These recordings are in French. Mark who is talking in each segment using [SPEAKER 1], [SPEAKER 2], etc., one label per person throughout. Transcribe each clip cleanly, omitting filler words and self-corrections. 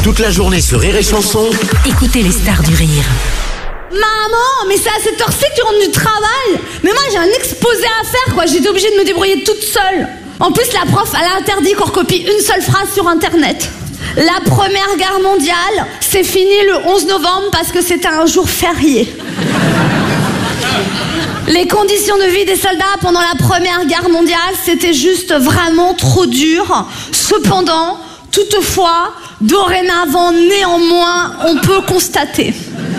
[SPEAKER 1] Toute la journée sur Rire et Chanson.
[SPEAKER 2] Écoutez les stars du rire.
[SPEAKER 3] Maman, mais c'est à cette heure-ci que tu rentres du travail. Mais moi, j'ai un exposé à faire, quoi. J'étais obligée de me débrouiller toute seule. En plus, la prof, elle a interdit qu'on recopie une seule phrase sur Internet. La Première Guerre mondiale, c'est fini le 11 novembre parce que c'était un jour férié. Les conditions de vie des soldats pendant la Première Guerre mondiale, c'était juste vraiment trop dur. Cependant, toutefois, dorénavant, néanmoins, on peut constater.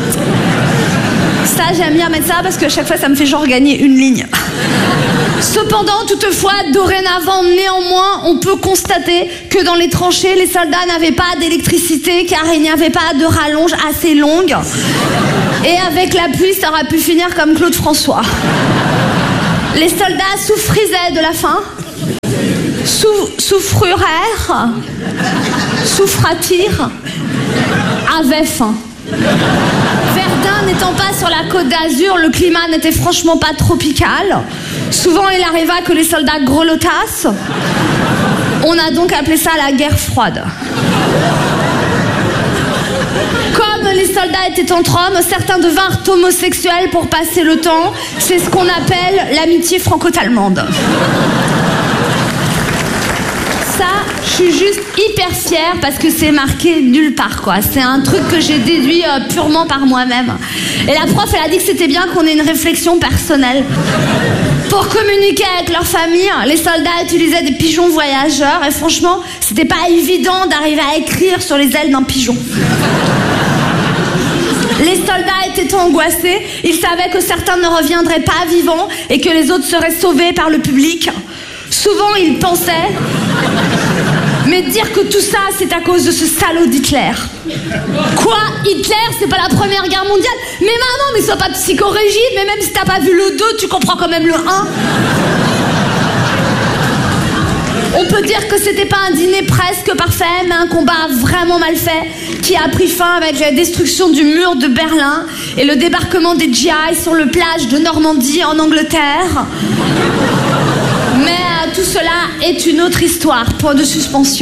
[SPEAKER 3] Ça, j'aime bien mettre ça parce que à chaque fois, ça me fait genre gagner une ligne. Cependant, toutefois, dorénavant, néanmoins, on peut constater que dans les tranchées, les soldats n'avaient pas d'électricité car il n'y avait pas de rallonge assez longue. Et avec la pluie, ça aurait pu finir comme Claude François. Les soldats souffrisaient de la faim, souffrurèrent, souffratirent, avaient faim. Verdun n'étant pas sur la côte d'Azur, le climat n'était franchement pas tropical. Souvent, il arriva que les soldats grelottassent. On a donc appelé ça la guerre froide. Comme les soldats étaient entre hommes, certains devinrent homosexuels pour passer le temps. C'est ce qu'on appelle l'amitié franco-allemande. Ça, je suis juste hyper fière parce que c'est marqué nulle part, quoi. C'est un truc que j'ai déduit purement par moi-même. Et la prof, elle a dit que c'était bien qu'on ait une réflexion personnelle. Pour communiquer avec leur famille, les soldats utilisaient des pigeons voyageurs et franchement, c'était pas évident d'arriver à écrire sur les ailes d'un pigeon. Les soldats étaient angoissés, ils savaient que certains ne reviendraient pas vivants et que les autres seraient sauvés par le public. Souvent, ils pensaient... Mais dire que tout ça, c'est à cause de ce salaud d'Hitler. Quoi? Hitler, c'est pas la Première Guerre mondiale? Mais maman, mais sois pas psychorigide, mais même si t'as pas vu le 2, tu comprends quand même le 1. On peut dire que c'était pas un dîner presque parfait, mais un combat vraiment mal fait, qui a pris fin avec la destruction du mur de Berlin et le débarquement des GI sur le plage de Normandie en Angleterre. Mais tout cela est une autre histoire, point de suspension.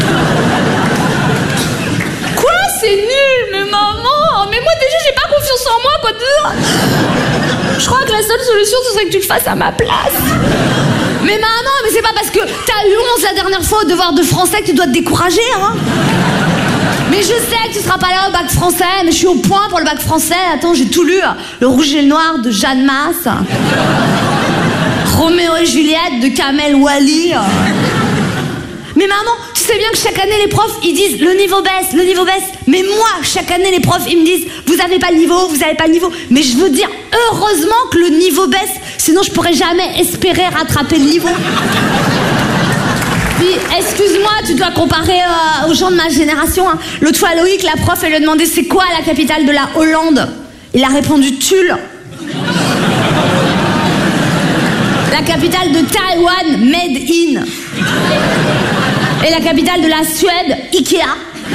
[SPEAKER 3] Quoi? C'est nul, mais maman! Mais moi déjà j'ai pas confiance en moi, quoi de... Je crois que la seule solution ce serait que tu le fasses à ma place. Mais maman, mais c'est pas parce que t'as eu 11 la dernière fois au devoir de français que tu dois te décourager, hein? Mais je sais que tu seras pas là au bac français, mais je suis au point pour le bac français. Attends, j'ai tout lu. Le Rouge et le Noir de Jeanne Masse. Roméo et Juliette de Kamel Wally. Mais maman, tu sais bien que chaque année les profs ils disent le niveau baisse, le niveau baisse. Mais moi, chaque année les profs ils me disent vous avez pas le niveau, vous avez pas le niveau. Mais je veux dire heureusement que le niveau baisse, sinon je pourrais jamais espérer rattraper le niveau. Puis excuse-moi, tu dois comparer aux gens de ma génération, hein. L'autre fois Loïc, la prof, elle lui a demandé c'est quoi la capitale de la Hollande. Il a répondu Tulle. La capitale de Taïwan, Made in. Et la capitale de la Suède, Ikea.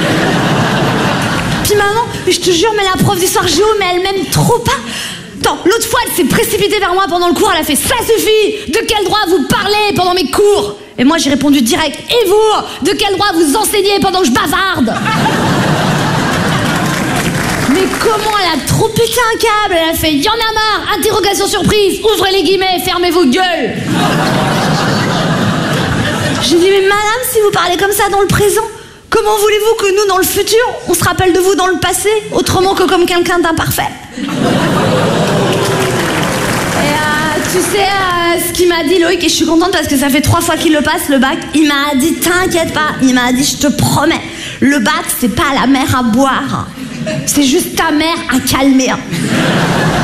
[SPEAKER 3] Puis maman, mais je te jure, mais la prof d'histoire géo, mais elle m'aime trop pas. Attends, l'autre fois, elle s'est précipitée vers moi pendant le cours, elle a fait « Ça suffit! De quel droit vous parlez pendant mes cours ?» Et moi, j'ai répondu direct « Et vous? De quel droit vous enseignez pendant que je bavarde ?» Mais comment elle a trop pété un câble? Elle a fait « Y'en a marre! Interrogation surprise! Ouvrez les guillemets! Fermez vos gueules !» J'ai dit « Mais madame, si vous parlez comme ça dans le présent, comment voulez-vous que nous, dans le futur, on se rappelle de vous dans le passé, autrement que comme quelqu'un d'imparfait ?» Et tu sais ce qu'il m'a dit Loïc, et je suis contente parce que ça fait 3 fois qu'il le passe, le bac. Il m'a dit « T'inquiète pas !» Il m'a dit « Je te promets, le bac, c'est pas la mer à boire. C'est juste ta mère à calmer. »